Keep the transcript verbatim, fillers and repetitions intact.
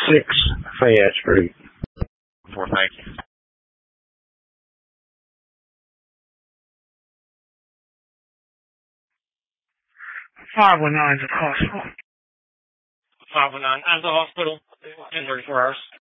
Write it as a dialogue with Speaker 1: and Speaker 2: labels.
Speaker 1: six Fayette Street.
Speaker 2: For thank you.
Speaker 3: five one nine is the hospital.
Speaker 2: five one nine as the hospital in thirty-four hours.